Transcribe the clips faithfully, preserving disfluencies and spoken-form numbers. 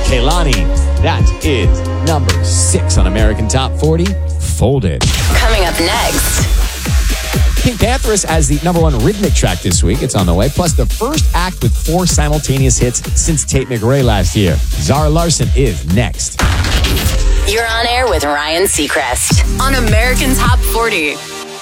Kehlani. That is number six on American Top forty, Folded. Coming up next. Pink Pantheress as the number one rhythmic track this week. It's on the way. Plus, the first act with four simultaneous hits since Tate McRae last year. Zara Larsson is next. You're on air with Ryan Seacrest on American Top forty.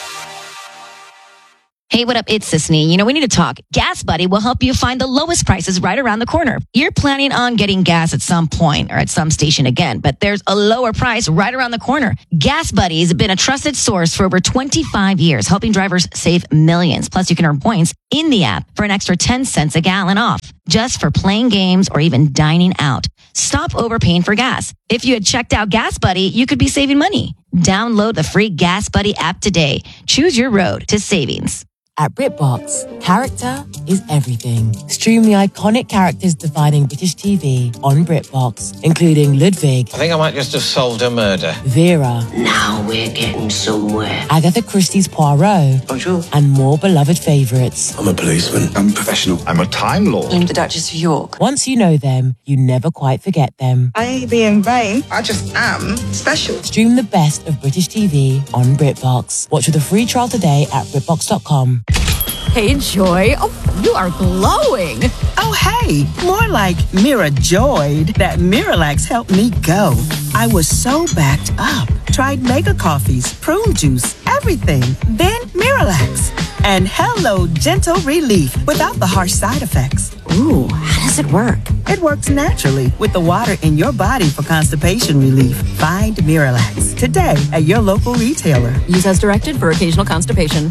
Hey, what up? It's Sisney. You know, we need to talk. Gas Buddy will help you find the lowest prices right around the corner. You're planning on getting gas at some point or at some station again, but there's a lower price right around the corner. Gas Buddy has been a trusted source for over twenty-five years, helping drivers save millions. Plus, you can earn points in the app for an extra ten cents a gallon off, just for playing games or even dining out. Stop overpaying for gas. If you had checked out Gas Buddy, you could be saving money. Download the free Gas Buddy app today. Choose your road to savings. At BritBox, character is everything. Stream the iconic characters defining British T V on BritBox, including Ludwig. I think I might just have solved a murder. Vera. Now we're getting somewhere. Agatha Christie's Poirot. Bonjour. And more beloved favourites. I'm a policeman. I'm a professional. I'm a Time Lord. I'm the Duchess of York. Once you know them, you never quite forget them. I ain't being vain. I just am special. Stream the best of British T V on BritBox. Watch with a free trial today at BritBox dot com. Hey, Joy. Oh, you are glowing. Oh, hey. More like Mira joyed that Miralax helped me go. I was so backed up. Tried mega coffees, prune juice, everything. Then Miralax. And hello, gentle relief without the harsh side effects. Ooh, how does it work? It works naturally with the water in your body for constipation relief. Find Miralax today at your local retailer. Use as directed for occasional constipation.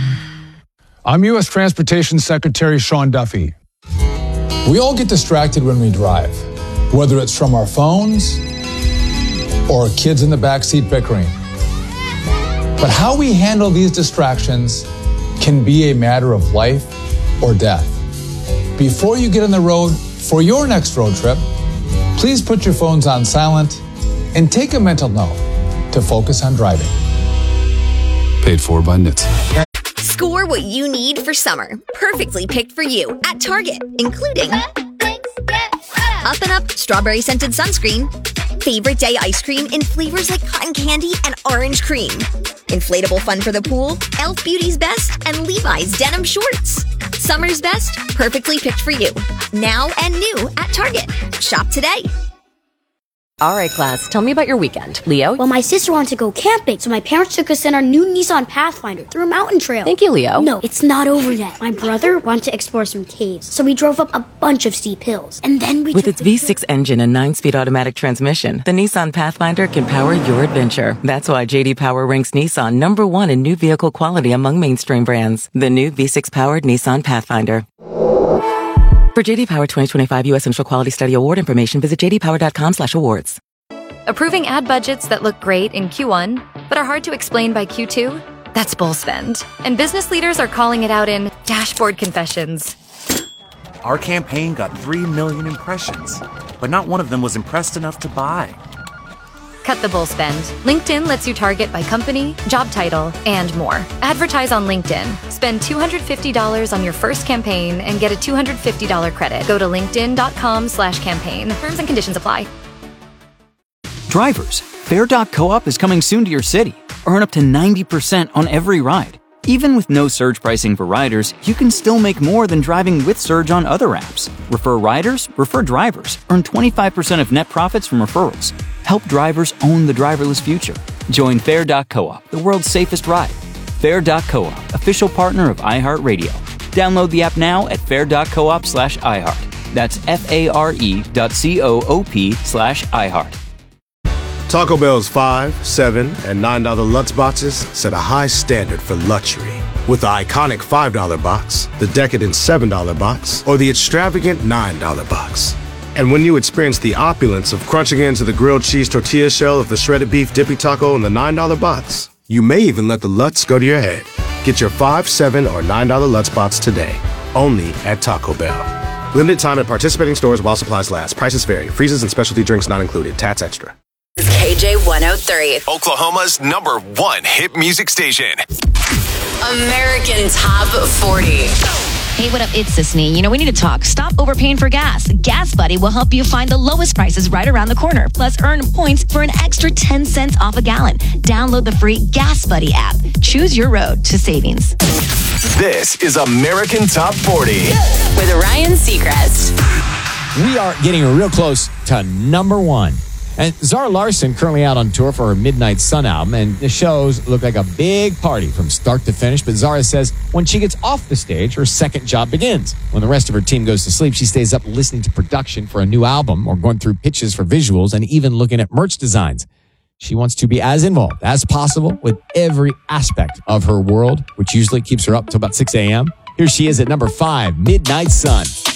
I'm U S Transportation Secretary Sean Duffy. We all get distracted when we drive, whether it's from our phones or kids in the backseat bickering. But how we handle these distractions can be a matter of life or death. Before you get on the road for your next road trip, please put your phones on silent and take a mental note to focus on driving. Paid for by N H T S A. Score what you need for summer. Perfectly picked for you at Target, including Up and Up Strawberry Scented Sunscreen, Favorite Day Ice Cream in flavors like cotton candy and orange cream, Inflatable Fun for the Pool, e l f Beauty's Best, and Levi's Denim Shorts. Summer's best, perfectly picked for you. Now and new at Target. Shop today. All right, class, tell me about your weekend. Leo? Well, my sister wanted to go camping, so my parents took us in our new Nissan Pathfinder through a mountain trail. Thank you, Leo. No, it's not over yet. My brother wanted to explore some caves, so we drove up a bunch of steep hills. And then we With its V six engine and nine-speed automatic transmission, the Nissan Pathfinder can power your adventure. That's why J D Power ranks Nissan number one in new vehicle quality among mainstream brands. The new V six-powered Nissan Pathfinder. For J D Power twenty twenty-five U S Central Quality Study Award information, visit j d power dot com slash awards. Approving ad budgets that look great in Q one, but are hard to explain by Q two? That's bull spend. And business leaders are calling it out in Dashboard Confessions. Our campaign got three million impressions, but not one of them was impressed enough to buy. Cut the bull spend. LinkedIn lets you target by company, job title, and more. Advertise on LinkedIn. Spend two hundred fifty dollars on your first campaign and get a two hundred fifty dollars credit. Go to linkedin.com slash campaign. Terms and conditions apply. Drivers, Fare dot coop is coming soon to your city. Earn up to ninety percent on every ride. Even with no surge pricing for riders, you can still make more than driving with Surge on other apps. Refer riders, refer drivers. Earn twenty-five percent of net profits from referrals. Help drivers own the driverless future. Join Fare dot coop, the world's safest ride. Fare dot coop, official partner of iHeartRadio. Download the app now at fare dot coop slash iHeart. That's F-A-R-E dot C-O-O-P slash iHeart. Taco Bell's five, seven, and nine dollar Lutz boxes set a high standard for luxury. With the iconic five dollar box, the decadent seven dollar box, or the extravagant nine dollar box. And when you experience the opulence of crunching into the grilled cheese tortilla shell of the shredded beef dippy taco in the nine dollar box, you may even let the Lutz go to your head. Get your five, seven, or nine dollar Lutz box today, only at Taco Bell. Limited time at participating stores while supplies last. Prices vary. Freezes and specialty drinks not included. Tats extra. K J one oh three. Oklahoma's number one hit music station. American Top forty. Hey, what up? It's Sisney. You know, we need to talk. Stop overpaying for gas. Gas Buddy will help you find the lowest prices right around the corner. Plus, earn points for an extra ten cents off a gallon. Download the free Gas Buddy app. Choose your road to savings. This is American Top forty with Ryan Seacrest. We are getting real close to number one. And Zara Larsson currently out on tour for her Midnight Sun album, and the shows look like a big party from start to finish. But Zara says when she gets off the stage, her second job begins. When the rest of her team goes to sleep, she stays up listening to production for a new album or going through pitches for visuals and even looking at merch designs. She wants to be as involved as possible with every aspect of her world, which usually keeps her up till about six a.m. Here she is at number five, Midnight Sun.